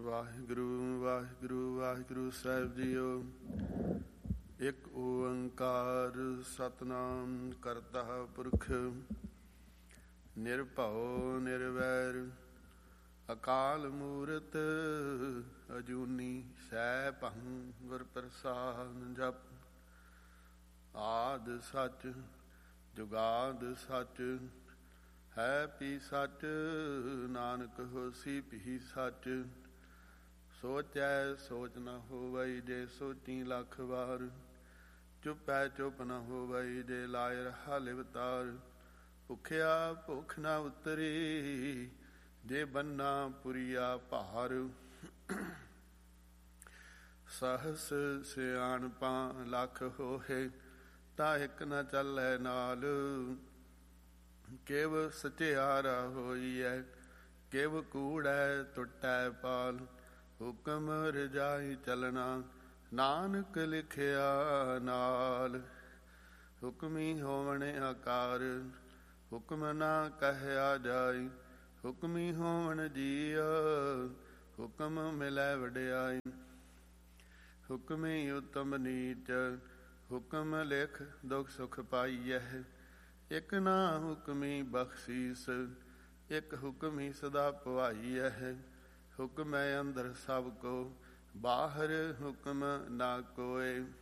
ਵਾਹਿਗੁਰੂ ਵਾਹਿਗੁਰੂ ਵਾਹਿਗੁਰੂ ਸਾਹਿਬ JIO. ਇੱਕ ਓੰਕਾਰ ਸਤਿਨਾਮ ਕਰਤਾ ਪੁਰਖ ਨਿਰਭਉ ਨਿਰਵੈਰ ਅਕਾਲ ਮੂਰਤ ਅਜੂਨੀ ਸੈਭੰ ਗੁਰ ਪ੍ਰਸਾਦਿ। ਜਪ ਆਦਿ ਸੱਚ ਜੁਗਾਦਿ ਸੱਚ ਹੈ ਪੀ ਸੱਚ ਨਾਨਕ ਹੋਸੀ ਭੀ ਸੱਚ। ਸੋਚੈ ਸੋਚ ਨ ਹੋਵਈ ਜੇ ਸੋਚੀ ਲੱਖ ਵਾਰ। ਚੁਪੈ ਚੁਪ ਨ ਹੋਵਈ ਜੇ ਲਾਇ ਰਹਾ ਲਿਵਤਾਰ। ਭੁਖਿਆ ਭੁਖ ਨ ਉਤਰੀ ਜੇ ਬੰਨਾ ਪੁਰੀਆ ਭਾਰ। ਸਹਸ ਸਿਆਣਪਾਂ ਲੱਖ ਹੋਏ ਤਾਂ ਇੱਕ ਨ ਚੱਲੈ ਨਾਲ। ਕਿਵ ਸਚਿਆਰਾ ਹੋਈਐ ਕਿਵ ਕੂੜੈ ਟੁੱਟੈ ਪਾਲ। ਹੁਕਮ ਰਜਾਈ ਚਲਣਾ ਨਾਨਕ ਲਿਖਿਆ ਨਾਲ। ਹੁਕਮੀ ਹੋਵਣ ਆਕਾਰ ਹੁਕਮ ਨਾ ਕਹਿਆ ਜਾਈ। ਹੁਕਮੀ ਹੋਵਣ ਜੀਅ ਹੁਕਮ ਮਿਲੈ ਵਡਿਆਈ। ਹੁਕਮੀ ਉਤਮ ਨੀਚ ਹੁਕਮ ਲਿਖ ਦੁਖ ਸੁਖ ਪਾਈਐ। ਇੱਕ ਨਾ ਹੁਕਮੀ ਬਖਸ਼ੀਸ ਇੱਕ ਹੁਕਮੀ ਸਦਾ ਭਵਾਈਐ। ਹੁਕਮੈ ਅੰਦਰ ਸਭ ਕੋ ਬਾਹਰ ਹੁਕਮ ਨਾ ਕੋਇ।